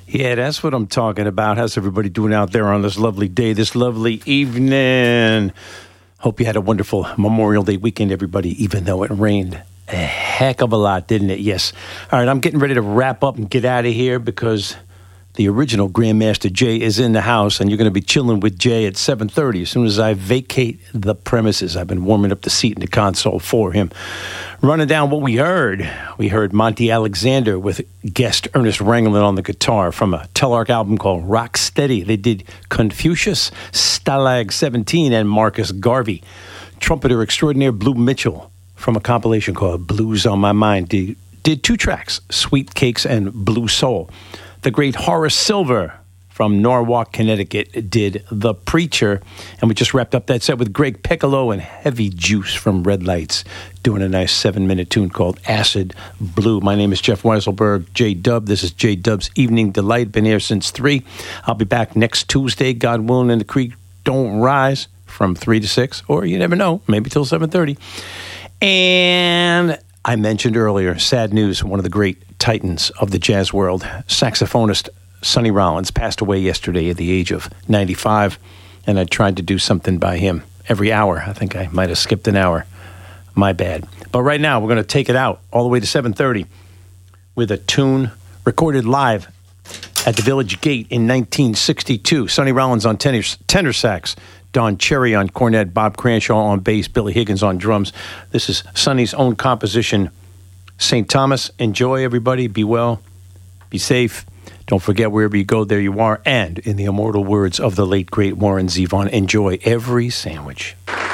Yeah, that's what I'm talking about. How's everybody doing out there on this lovely day, this lovely evening? Hope you had a wonderful Memorial Day weekend, everybody, even though it rained a heck of a lot, didn't it? Yes. All right, I'm getting ready to wrap up and get out of here because the original Grandmaster Jay is in the house, and you're going to be chilling with Jay at 7:30 as soon as I vacate the premises. I've been warming up the seat in the console for him. Running down what we heard. We heard Monty Alexander with guest Ernest Ranglin on the guitar from a Telarc album called Rock Steady. They did Confucius, Stalag 17, and Marcus Garvey. Trumpeter extraordinaire Blue Mitchell from a compilation called Blues on My Mind did two tracks, Sweet Cakes and Blue Soul. The great Horace Silver from Norwalk, Connecticut, did The Preacher. And we just wrapped up that set with Greg Piccolo and Heavy Juice from Red Lights, doing a nice 7-minute tune called Acid Blue. My name is Jeff Weiselberg, J-Dub. This is J-Dub's Evening Delight. Been here since 3. I'll be back next Tuesday, God willing, and the creek don't rise, from 3 to 6, or you never know, maybe till 7:30. And I mentioned earlier, sad news, one of the great titans of the jazz world, saxophonist Sonny Rollins, passed away yesterday at the age of 95, and I tried to do something by him every hour. I think I might have skipped an hour. My bad. But right now, we're going to take it out all the way to 7:30 with a tune recorded live at the Village Gate in 1962. Sonny Rollins on tenor sax, Don Cherry on cornet, Bob Cranshaw on bass, Billy Higgins on drums. This is Sonny's own composition, St. Thomas. Enjoy, everybody. Be well. Be safe. Don't forget, wherever you go, there you are. And in the immortal words of the late, great Warren Zevon, enjoy every sandwich.